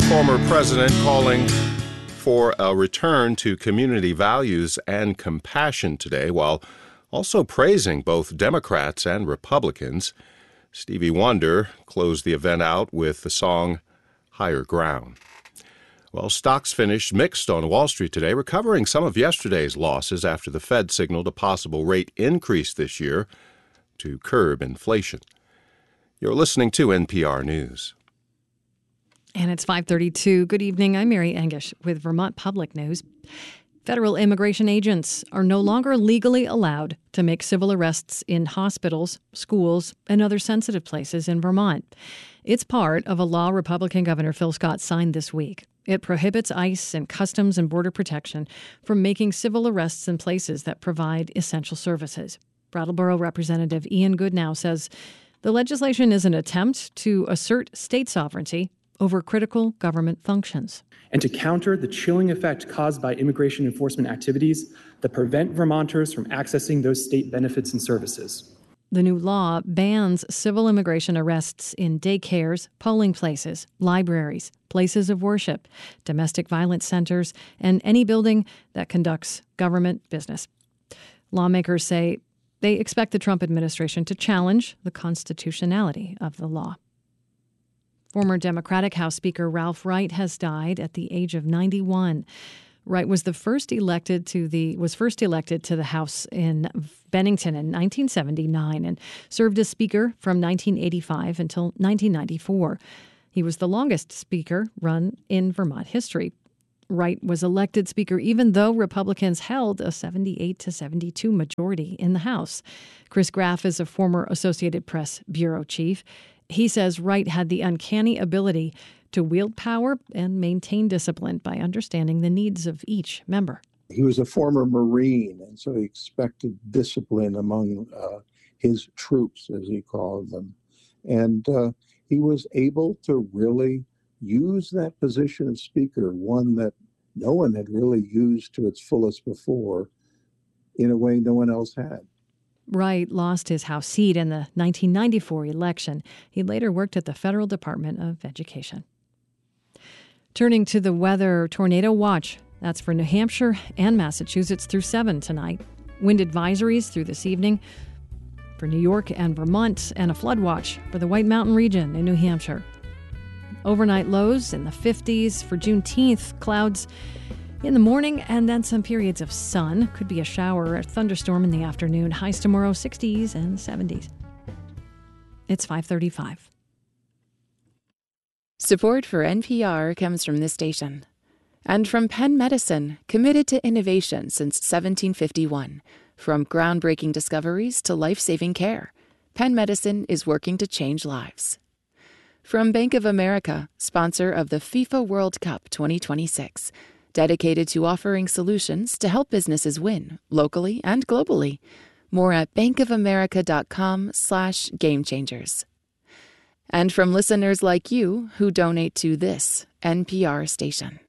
Former president calling for a return to community values and compassion today, while also praising both Democrats and Republicans. Stevie Wonder closed the event out with the song Higher Ground. Well, stocks finished mixed on Wall Street today, recovering some of yesterday's losses after the Fed signaled a possible rate increase this year to curb inflation. You're listening to NPR News. And it's 5:32. Good evening. I'm Mary Engish with Vermont Public News. Federal immigration agents are no longer legally allowed to make civil arrests in hospitals, schools, and other sensitive places in Vermont. It's part of a law Republican Governor Phil Scott signed this week. It prohibits ICE and Customs and Border Protection from making civil arrests in places that provide essential services. Brattleboro Representative Ian Goodnow says the legislation is an attempt to assert state sovereignty over critical government functions. And to counter the chilling effect caused by immigration enforcement activities that prevent Vermonters from accessing those state benefits and services. The new law bans civil immigration arrests in daycares, polling places, libraries, places of worship, domestic violence centers, and any building that conducts government business. Lawmakers say they expect the Trump administration to challenge the constitutionality of the law. Former Democratic House Speaker Ralph Wright has died at the age of 91. Wright was first elected to the House in Bennington in 1979 and served as Speaker from 1985 until 1994. He was the longest Speaker run in Vermont history. Wright was elected Speaker even though Republicans held a 78-72 majority in the House. Chris Graff is a former Associated Press bureau chief. He says Wright had the uncanny ability to wield power and maintain discipline by understanding the needs of each member. He was a former Marine, and so he expected discipline among his troops, as he called them. And he was able to really use that position of Speaker, one that no one had really used to its fullest before, in a way no one else had. Wright lost his House seat in the 1994 election. He later worked at the Federal Department of Education. Turning to the weather, tornado watch. That's for New Hampshire and Massachusetts through 7 tonight. Wind advisories through this evening for New York and Vermont, and a flood watch for the White Mountain region in New Hampshire. Overnight lows in the 50s for Juneteenth. Clouds in the morning and then some periods of sun. Could be a shower or thunderstorm in the afternoon. Highs tomorrow 60s and 70s. It's 5:35. Support for NPR comes from this station and from Penn Medicine, committed to innovation since 1751. From groundbreaking discoveries to life-saving care, Penn Medicine is working to change lives. From Bank of America, sponsor of the FIFA World Cup 2026, dedicated to offering solutions to help businesses win locally and globally. More at bankofamerica.com/gamechangers. And from listeners like you who donate to this NPR station.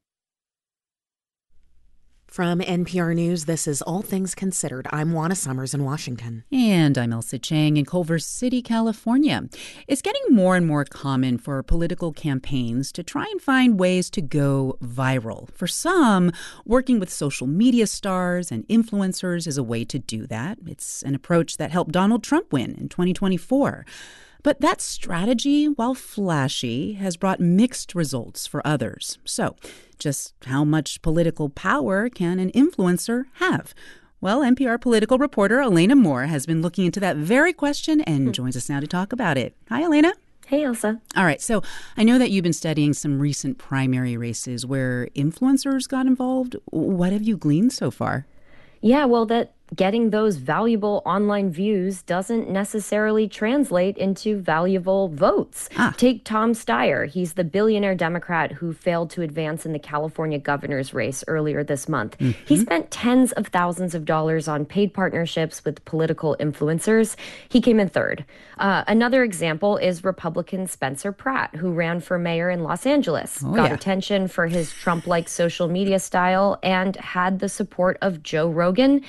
From NPR News, this is All Things Considered. I'm Juana Summers in Washington. And I'm Elsa Chang in Culver City, California. It's getting more and more common for political campaigns to try and find ways to go viral. For some, working with social media stars and influencers is a way to do that. It's an approach that helped Donald Trump win in 2024. But that strategy, while flashy, has brought mixed results for others. So, just how much political power can an influencer have? Well, NPR political reporter Elena Moore has been looking into that very question and joins us now to talk about it. Hi, Elena. Hey, Elsa. All right, so I know that you've been studying some recent primary races where influencers got involved. What have you gleaned so far? Yeah, well, that getting those valuable online views doesn't necessarily translate into valuable votes. Take Tom Steyer. He's the billionaire Democrat who failed to advance in the California governor's race earlier this month. He spent tens of thousands of dollars on paid partnerships with political influencers. He came in third. Another example is Republican Spencer Pratt, who ran for mayor in Los Angeles, got attention for his Trump-like social media style and had the support of Joe Rogan. He also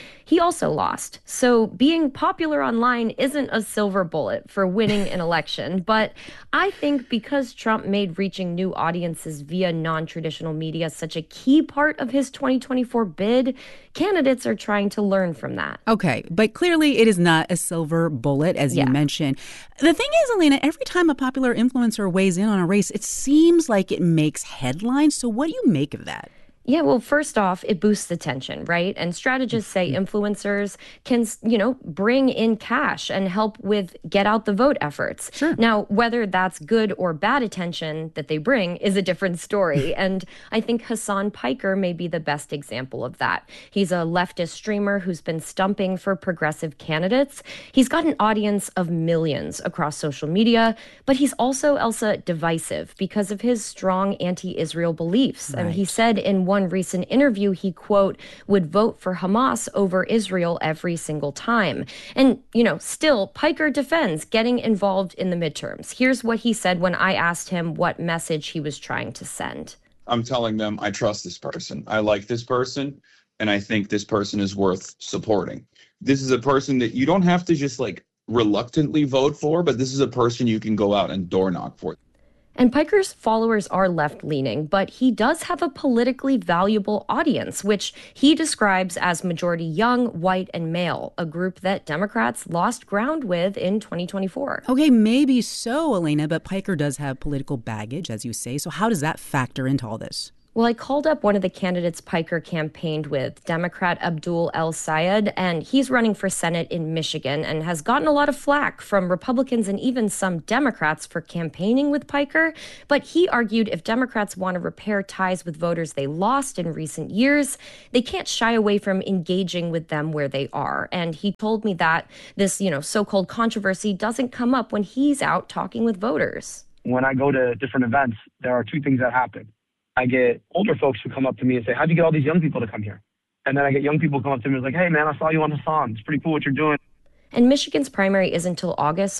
also lost. So being popular online isn't a silver bullet for winning an election. But I think because Trump made reaching new audiences via non-traditional media such a key part of his 2024 bid, candidates are trying to learn from that. Okay, but clearly it is not a silver bullet, as you mentioned. The thing is, Elena, every time a popular influencer weighs in on a race, it seems like it makes headlines. So what do you make of that? Yeah, well, first off, it boosts attention, right? And strategists say influencers can, bring in cash and help with get out the vote efforts. Sure. Now, whether that's good or bad attention that they bring is a different story. And I think Hasan Piker may be the best example of that. He's a leftist streamer who's been stumping for progressive candidates. He's got an audience of millions across social media, but he's also, Elsa, divisive because of his strong anti-Israel beliefs. Right. And he said in one recent interview, he, quote, would vote for Hamas over Israel every single time. And, still, Piker defends getting involved in the midterms. Here's what he said when I asked him what message he was trying to send. I'm telling them I trust this person. I like this person, and I think this person is worth supporting. This is a person that you don't have to just reluctantly vote for, but this is a person you can go out and door knock for. And Piker's followers are left-leaning, but he does have a politically valuable audience, which he describes as majority young, white, and male, a group that Democrats lost ground with in 2024. Okay, maybe so, Elena, but Piker does have political baggage, as you say. So how does that factor into all this? Well, I called up one of the candidates Piker campaigned with, Democrat Abdul El-Sayed, and he's running for Senate in Michigan and has gotten a lot of flack from Republicans and even some Democrats for campaigning with Piker. But he argued if Democrats want to repair ties with voters they lost in recent years, they can't shy away from engaging with them where they are. And he told me that this, so-called controversy doesn't come up when he's out talking with voters. When I go to different events, there are two things that happen. I get older folks who come up to me and say, how'd you get all these young people to come here? And then I get young people come up to me and like, hey, man, I saw you on Hasan. It's pretty cool what you're doing. And Michigan's primary isn't until August.